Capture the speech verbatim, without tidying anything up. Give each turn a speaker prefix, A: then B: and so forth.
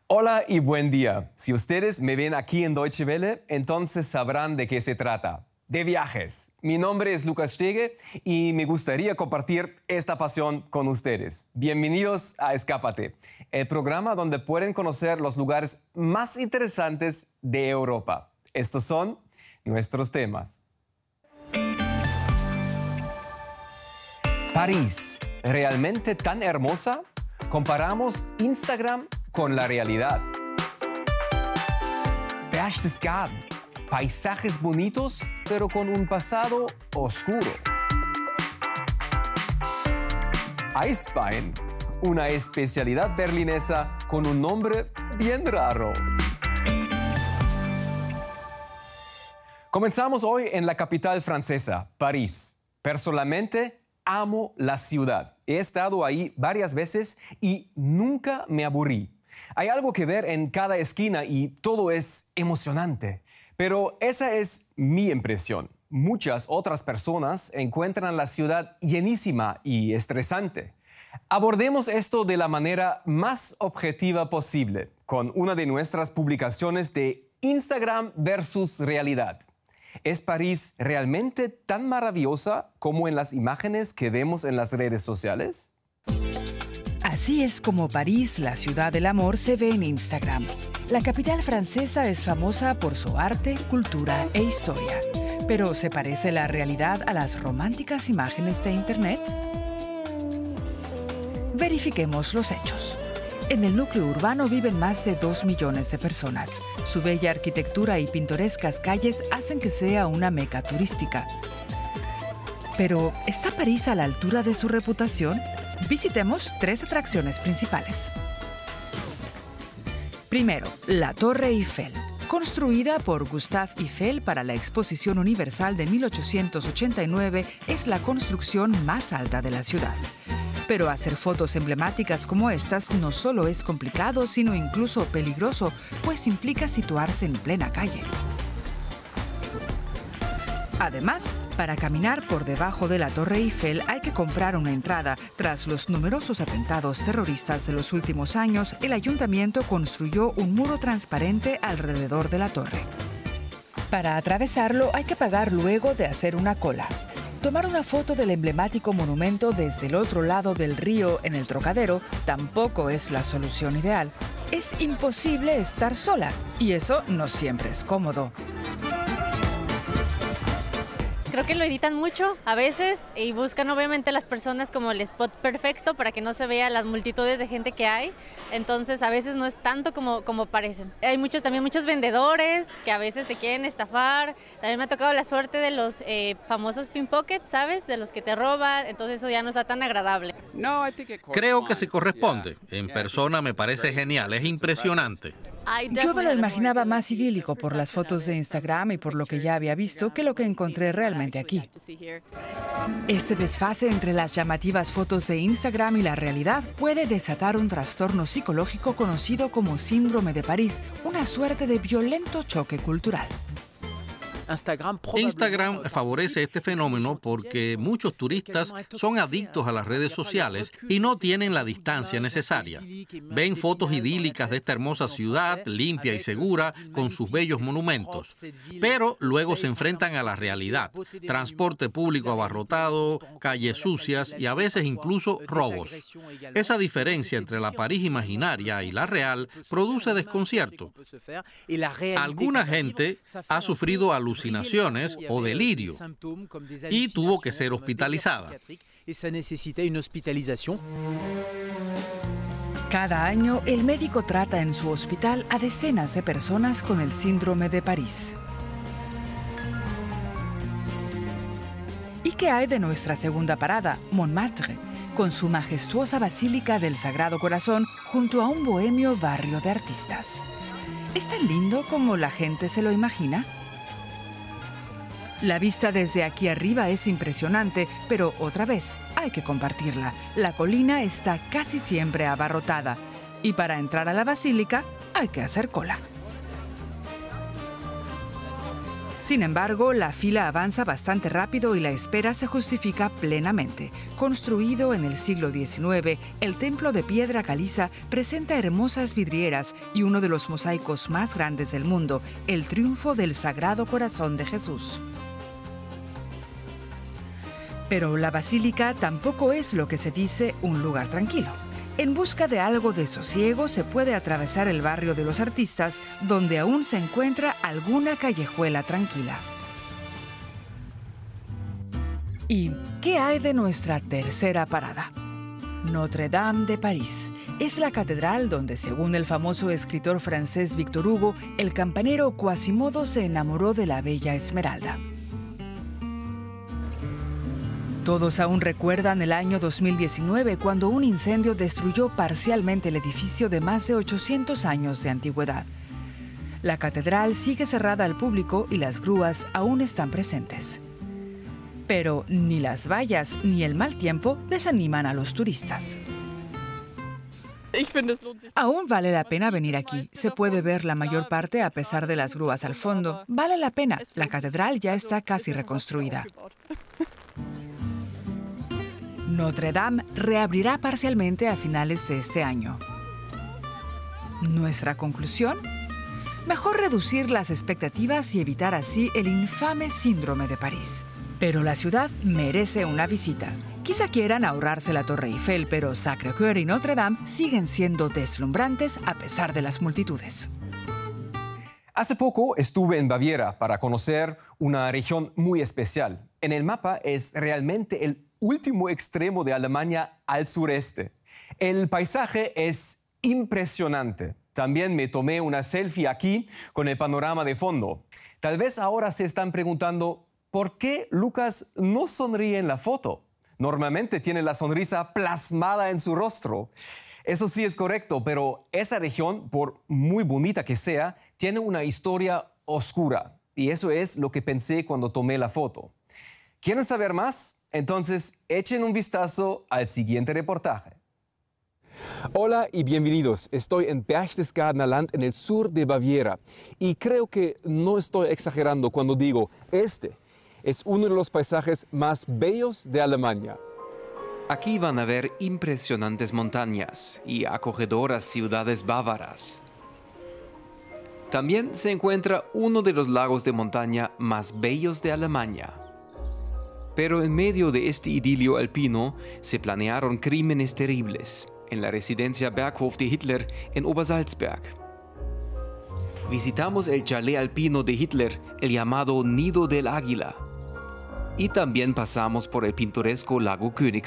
A: Hola y buen día. Si ustedes me ven aquí en Deutsche Welle, entonces sabrán de qué se trata. De viajes. Mi nombre es Lucas Stege y me gustaría compartir esta pasión con ustedes. Bienvenidos a Escápate, el programa donde pueden conocer los lugares más interesantes de Europa. Estos son nuestros temas. París, ¿realmente tan hermosa? Comparamos Instagram con la realidad. Berchtesgaden, paisajes bonitos, pero con un pasado oscuro. Eisbein, una especialidad berlinesa con un nombre bien raro. Comenzamos hoy en la capital francesa, París. Personalmente, amo la ciudad. He estado ahí varias veces y nunca me aburrí. Hay algo que ver en cada esquina y todo es emocionante. Pero esa es mi impresión. Muchas otras personas encuentran la ciudad llenísima y estresante. Abordemos esto de la manera más objetiva posible, con una de nuestras publicaciones de Instagram versus realidad. ¿Es París realmente tan maravillosa como en las imágenes que vemos en las redes sociales?
B: Así es como París, la ciudad del amor, se ve en Instagram. La capital francesa es famosa por su arte, cultura e historia. ¿Pero se parece la realidad a las románticas imágenes de Internet? Verifiquemos los hechos. En el núcleo urbano viven más de dos millones de personas. Su bella arquitectura y pintorescas calles hacen que sea una meca turística. Pero, ¿está París a la altura de su reputación? Visitemos tres atracciones principales. Primero, la Torre Eiffel. Construida por Gustave Eiffel para la Exposición Universal de mil ochocientos ochenta y nueve, es la construcción más alta de la ciudad. Pero hacer fotos emblemáticas como estas no solo es complicado, sino incluso peligroso, pues implica situarse en plena calle. Además, para caminar por debajo de la Torre Eiffel hay que comprar una entrada. Tras los numerosos atentados terroristas de los últimos años, el ayuntamiento construyó un muro transparente alrededor de la torre. Para atravesarlo hay que pagar luego de hacer una cola. Tomar una foto del emblemático monumento desde el otro lado del río en el Trocadero tampoco es la solución ideal. Es imposible estar sola y eso no siempre es cómodo.
C: Creo que lo editan mucho a veces y buscan obviamente las personas como el spot perfecto para que no se vea las multitudes de gente que hay. Entonces a veces no es tanto como, como parecen. Hay muchos, también muchos vendedores que a veces te quieren estafar. También me ha tocado la suerte de los eh, famosos pickpockets, ¿sabes? De los que te roban. Entonces eso ya no está tan agradable.
D: Creo que se corresponde. En persona me parece genial, es impresionante.
B: Yo me lo imaginaba más idílico por las fotos de Instagram y por lo que ya había visto que lo que encontré realmente aquí. Este desfase entre las llamativas fotos de Instagram y la realidad puede desatar un trastorno psicológico conocido como síndrome de París, una suerte de violento choque cultural.
D: Instagram favorece este fenómeno porque muchos turistas son adictos a las redes sociales y no tienen la distancia necesaria. Ven fotos idílicas de esta hermosa ciudad, limpia y segura, con sus bellos monumentos. Pero luego se enfrentan a la realidad. Transporte público abarrotado, calles sucias y a veces incluso robos. Esa diferencia entre la París imaginaria y la real produce desconcierto. Alguna gente ha sufrido alucinaciones alucinaciones o delirio y tuvo que ser hospitalizada.
B: Cada año, el médico trata en su hospital a decenas de personas con el síndrome de París. ¿Y qué hay de nuestra segunda parada, Montmartre, con su majestuosa Basílica del Sagrado Corazón junto a un bohemio barrio de artistas? ¿Es tan lindo como la gente se lo imagina? La vista desde aquí arriba es impresionante, pero otra vez hay que compartirla. La colina está casi siempre abarrotada y para entrar a la basílica hay que hacer cola. Sin embargo, la fila avanza bastante rápido y la espera se justifica plenamente. Construido en el siglo diecinueve, el templo de piedra caliza presenta hermosas vidrieras y uno de los mosaicos más grandes del mundo, el triunfo del Sagrado Corazón de Jesús. Pero la basílica tampoco es lo que se dice un lugar tranquilo. En busca de algo de sosiego se puede atravesar el barrio de los artistas, donde aún se encuentra alguna callejuela tranquila. ¿Y qué hay de nuestra tercera parada? Notre Dame de París. Es la catedral donde, según el famoso escritor francés Victor Hugo, el campanero Quasimodo se enamoró de la bella Esmeralda. Todos aún recuerdan el año dos mil diecinueve, cuando un incendio destruyó parcialmente el edificio de más de ochocientos años de antigüedad. La catedral sigue cerrada al público y las grúas aún están presentes. Pero ni las vallas ni el mal tiempo desaniman a los turistas. Aún vale la pena venir aquí. Se puede ver la mayor parte a pesar de las grúas al fondo. Vale la pena. La catedral ya está casi reconstruida. Notre Dame reabrirá parcialmente a finales de este año. ¿Nuestra conclusión? Mejor reducir las expectativas y evitar así el infame síndrome de París. Pero la ciudad merece una visita. Quizá quieran ahorrarse la Torre Eiffel, pero Sacré-Cœur y Notre Dame siguen siendo deslumbrantes a pesar de las multitudes.
A: Hace poco estuve en Baviera para conocer una región muy especial. En el mapa es realmente el último extremo de Alemania al sureste. El paisaje es impresionante. También me tomé una selfie aquí con el panorama de fondo. Tal vez ahora se están preguntando, ¿por qué Lucas no sonríe en la foto? Normalmente tiene la sonrisa plasmada en su rostro. Eso sí es correcto, pero esa región, por muy bonita que sea, tiene una historia oscura. Y eso es lo que pensé cuando tomé la foto. ¿Quieren saber más? Entonces, echen un vistazo al siguiente reportaje.
E: Hola y bienvenidos. Estoy en Berchtesgadener Land, en el sur de Baviera. Y creo que no estoy exagerando cuando digo, este es uno de los paisajes más bellos de Alemania.
F: Aquí van a ver impresionantes montañas y acogedoras ciudades bávaras. También se encuentra uno de los lagos de montaña más bellos de Alemania. Pero en medio de este idilio alpino se planearon crímenes terribles en la residencia Berghof de Hitler en Obersalzberg. Visitamos el chalet alpino de Hitler, el llamado Nido del Águila. Y también pasamos por el pintoresco lago Königsberg.